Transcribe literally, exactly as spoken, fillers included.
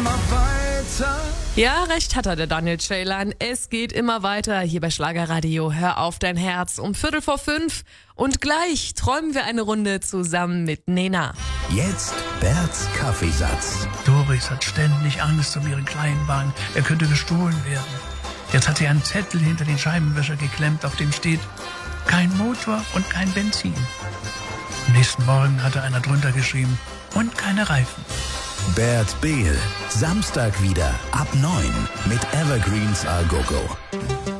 immer weiter. Ja, recht hat er, der Daniel Ceylan. Es geht immer weiter hier bei Schlagerradio. Hör auf dein Herz um Viertel vor fünf. Und gleich träumen wir eine Runde zusammen mit Nena. Jetzt Berts Kaffeesatz. Doris hat ständig Angst um ihren Kleinwagen. Er könnte gestohlen werden. Jetzt hat sie einen Zettel hinter den Scheibenwischer geklemmt, auf dem steht: kein Motor und kein Benzin. Am nächsten Morgen hatte einer drunter geschrieben: und keine Reifen. Bert Behl, Samstag wieder ab neun mit Evergreens A Go Go.